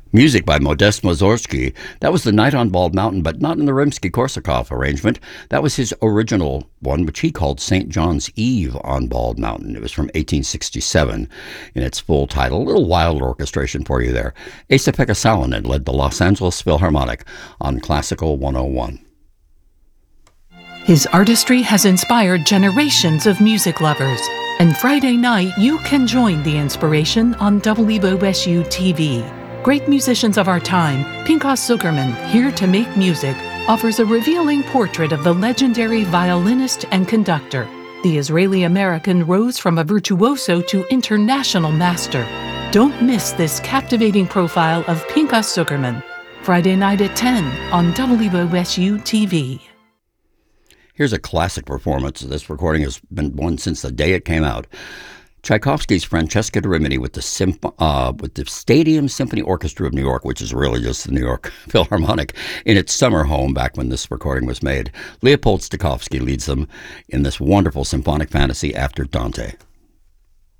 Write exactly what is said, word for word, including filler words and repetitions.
Music by Modest Mussorgsky. That was The Night on Bald Mountain, but not in the Rimsky-Korsakov arrangement. That was his original one, which he called Saint John's Eve on Bald Mountain. It was from eighteen sixty-seven in its full title. A little wild orchestration for you there. Esa-Pekka Salonen led the Los Angeles Philharmonic on Classical one oh one. His artistry has inspired generations of music lovers. And Friday night, you can join the inspiration on W O S U T V. Great musicians of our time, Pinchas Zukerman, here to make music, offers a revealing portrait of the legendary violinist and conductor. The Israeli-American rose from a virtuoso to international master. Don't miss this captivating profile of Pinchas Zukerman. Friday night at ten on W O S U T V. Here's a classic performance. This recording has been one since the day it came out. Tchaikovsky's Francesca da Rimini with the Symp- uh, with the Stadium Symphony Orchestra of New York, which is really just the New York Philharmonic, in its summer home back when this recording was made. Leopold Stokowski leads them in this wonderful symphonic fantasy after Dante.